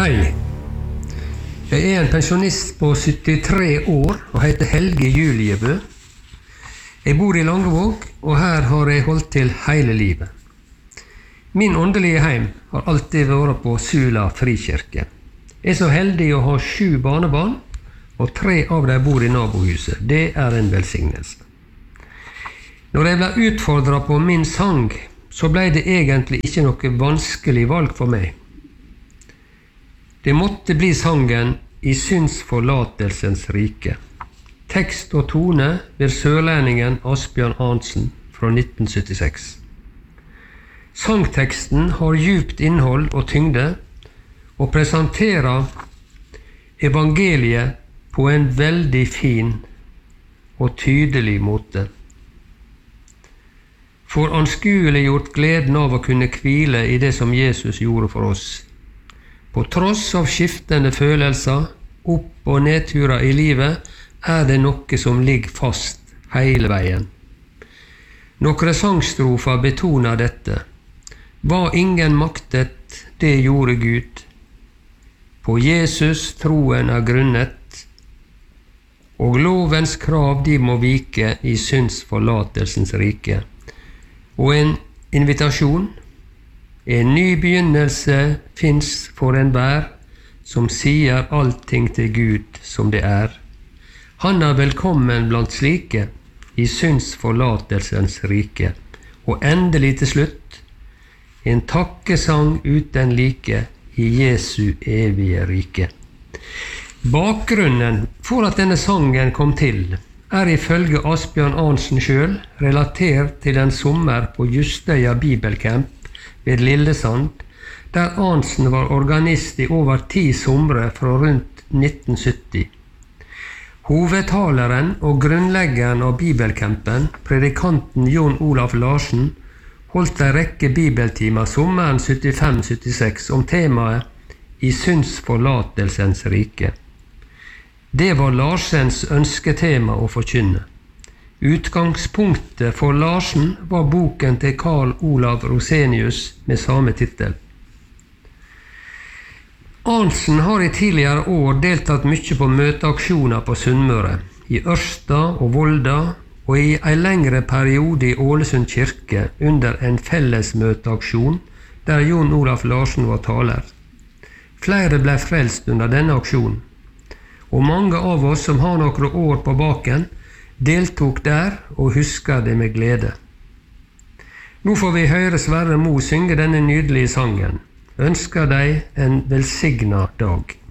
Hei, jeg en pensjonist på 73 år og heter Helge Juliebø. Jeg bor i Langevåg, og her har jeg holdt til hele livet. Min åndelige heim har alltid vært på Sula frikirke. Jeg er så heldig å ha 7 barnebarn, og 3 av dem bor i nabohuset. Det en velsignelse. Når jeg ble utfordret på min sang, så ble det egentlig ikke noe vanskelig valg for meg. Det måtte bli sangen «I syndsforlatelsens rike». Tekst og tone ved sørlendingen Asbjørn Arntzen fra 1976. Sangteksten har djupt innhold og tyngde, og presenterer evangeliet på en veldig fin og tydelig måte. For anskueliggjort gleden av å kunne hvile i det som Jesus gjorde for oss. På tross av skiftende følelser, opp- og nedturer i livet, det noe som ligger fast hele veien. Noen sangstrofer betoner dette. Hva ingen maktet, det gjorde Gud. På Jesus troen grunnet, og lovens krav de må vike i syndsforlatelsens rike. Og en invitasjon, en ny begynnelse finnes for enhver, som sier allting til Gud som det Han velkommen blant slike i syndsforlatelsens rike. Og endelig til slutt, en takkesang uten like i Jesu evige rike. Bakgrunnen for at denne sangen kom til, ifølge Asbjørn Arntzen selv relatert til en sommer på Justøya Bibelcamp ved Lillesand, der Arntzen var organist i over 10 somre fra rundt 1970. Hovedtaleren og grunnleggeren av Bibelcampen, predikanten Jon Olaf Larsen, holdt en rekke bibeltimer sommeren 75-76 om temaet «I syndsforlatelsens rike». Det var Larsens ønsketema å forkynne. Utgangspunktet for Larsen var boken til Karl Olav Rosenius med samme titel. Arntzen har i tidligere år deltatt mye på møteaksjoner på Sunnmøre, i Ørsta og Volda, og i en lengre periode i Ålesund kirke under en fellesmøteaksjon der Jon Olaf Larsen var taler. Flere ble frelst under denne aksjonen, og mange av oss som har noen år på baken, deltok der og husker det med glede. Nå får vi høre Sverre Mo synge denne nydelige sangen. Ønsker deg en velsignet dag.